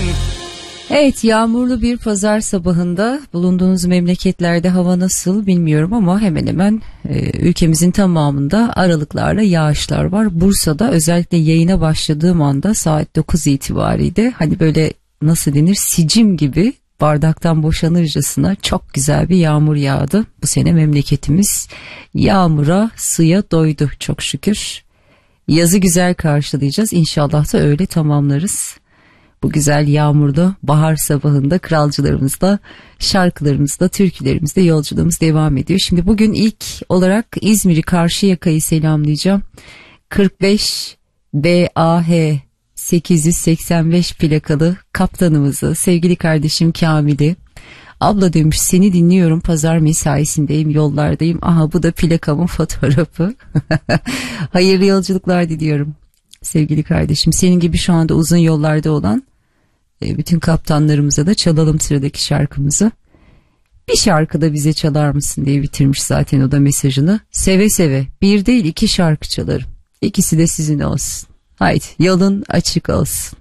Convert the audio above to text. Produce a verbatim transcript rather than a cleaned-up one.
Evet, yağmurlu bir pazar sabahında bulunduğunuz memleketlerde hava nasıl bilmiyorum ama hemen hemen e, ülkemizin tamamında aralıklarla yağışlar var. Bursa'da özellikle yayına başladığım anda saat dokuz itibariyle hani böyle nasıl denir, sicim gibi bardaktan boşanırcasına çok güzel bir yağmur yağdı. Bu sene memleketimiz yağmura, suya doydu çok şükür. Yazı güzel karşılayacağız, İnşallah da öyle tamamlarız. Bu güzel yağmurlu bahar sabahında kralcılarımızla, şarkılarımızla, türkülerimizle yolculuğumuz devam ediyor. Şimdi bugün ilk olarak İzmir'i, Karşıyaka'yı selamlayacağım. kırk beş B A H sekiz yüz seksen beş plakalı kaptanımızı, sevgili kardeşim Kamil'i. Abla demiş, seni dinliyorum, pazar mesaisindeyim, yollardayım. Aha, bu da plakamın fotoğrafı. Hayırlı yolculuklar diliyorum sevgili kardeşim. Senin gibi şu anda uzun yollarda olan bütün kaptanlarımıza da çalalım sıradaki şarkımızı. Bir şarkı da bize çalar mısın diye bitirmiş zaten o da mesajını. Seve seve, bir değil iki şarkı çalarım. İkisi de sizin olsun. Haydi, yolun açık olsun.